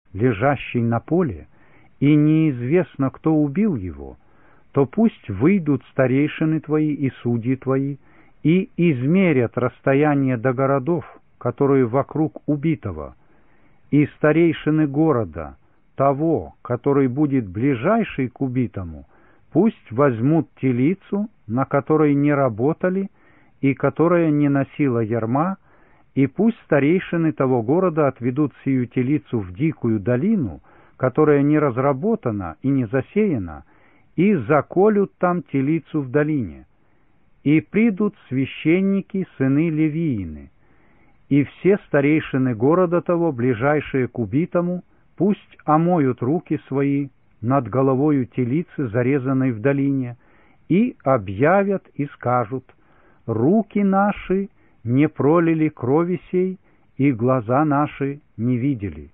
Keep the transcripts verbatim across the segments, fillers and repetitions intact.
лежащий на поле, и неизвестно, кто убил его, то пусть выйдут старейшины твои и судьи твои, и измерят расстояние до городов, которые вокруг убитого, и старейшины города, того, который будет ближайший к убитому, пусть возьмут телицу, на которой не работали, и которая не носила ярма, и пусть старейшины того города отведут сию телицу в дикую долину, которая не разработана и не засеяна, и заколют там телицу в долине. И придут священники, сыны Левиины, и все старейшины города того, ближайшие к убитому, пусть омоют руки свои над головою телицы, зарезанной в долине, и объявят и скажут: руки наши не пролили крови сей, и глаза наши не видели.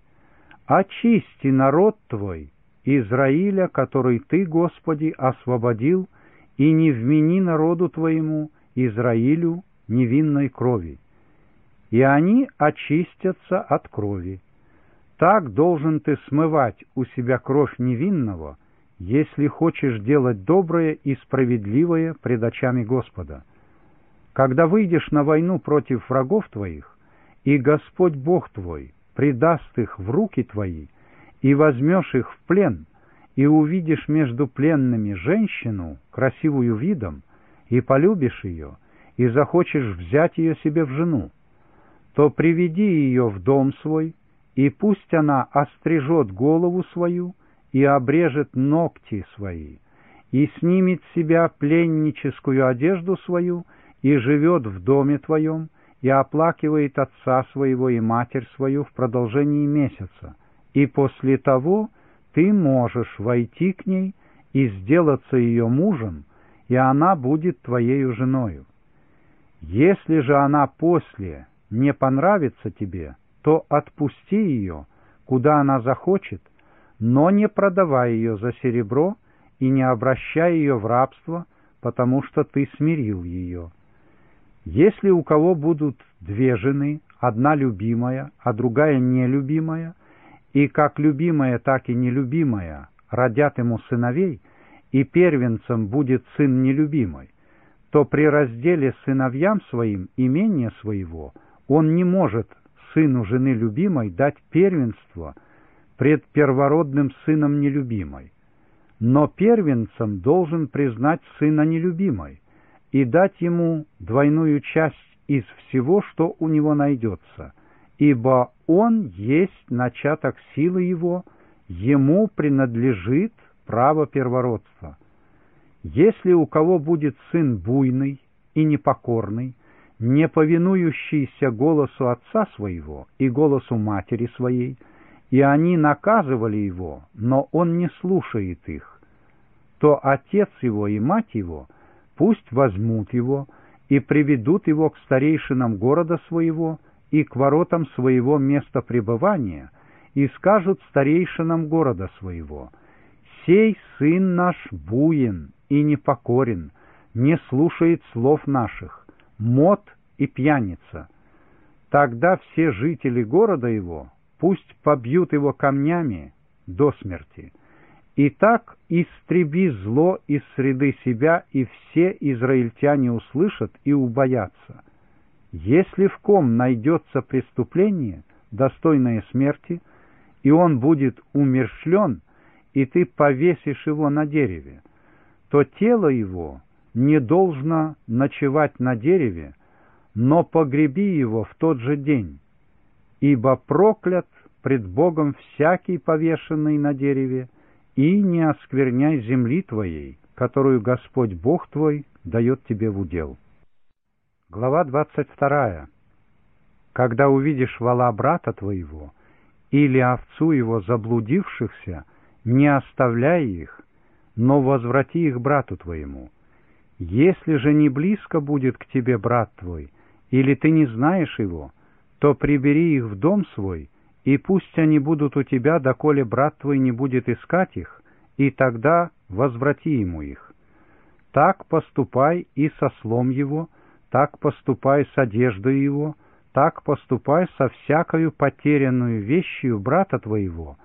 Очисти народ твой, Израиля, который ты, Господи, освободил, и не вмени народу твоему, Израилю, невинной крови. И они очистятся от крови. Так должен ты смывать у себя кровь невинного, если хочешь делать доброе и справедливое пред очами Господа. Когда выйдешь на войну против врагов твоих, и Господь Бог твой предаст их в руки твои, и возьмешь их в плен, и увидишь между пленными женщину, красивую видом, и полюбишь ее, и захочешь взять ее себе в жену, то приведи ее в дом свой, и пусть она острижет голову свою и обрежет ногти свои, и снимет с себя пленническую одежду свою, и живет в доме твоем, и оплакивает отца своего и матерь свою в продолжении месяца, и после того ты можешь войти к ней и сделаться ее мужем, и она будет твоею женою. Если же она после не понравится тебе, то отпусти ее, куда она захочет, но не продавай ее за серебро и не обращай ее в рабство, потому что ты смирил ее. Если у кого будут две жены, одна любимая, а другая нелюбимая, и как любимая, так и нелюбимая родят ему сыновей, и первенцем будет сын нелюбимой, то при разделе сыновьям своим имения своего он не может сыну жены любимой дать первенство пред первородным сыном нелюбимой, но первенцем должен признать сына нелюбимой и дать ему двойную часть из всего, что у него найдется, ибо он есть начаток силы его, ему принадлежит право первородства. Если у кого будет сын буйный и непокорный, не повинующийся голосу отца своего и голосу матери своей, и они наказывали его, но он не слушает их, то отец его и мать его пусть возьмут его и приведут его к старейшинам города своего и к воротам своего места пребывания, и скажут старейшинам города своего: «Сей сын наш буен и непокорен, не слушает слов наших, мот и пьяница». Тогда все жители города его пусть побьют его камнями до смерти. И так истреби зло из среды себя, и все израильтяне услышат и убоятся. Если в ком найдется преступление, достойное смерти, и он будет умерщвлен, и ты повесишь его на дереве, то тело его не должно ночевать на дереве, но погреби его в тот же день, ибо проклят пред Богом всякий повешенный на дереве, и не оскверняй земли твоей, которую Господь Бог твой дает тебе в удел. Глава двадцать вторая. Когда увидишь вола брата твоего или овцу его заблудившихся, не оставляй их, но возврати их брату твоему. Если же не близко будет к тебе брат твой, или ты не знаешь его, то прибери их в дом свой, и пусть они будут у тебя, доколе брат твой не будет искать их, и тогда возврати ему их. Так поступай и со ослом его, так поступай с одеждой его, так поступай со всякою потерянную вещью брата твоего,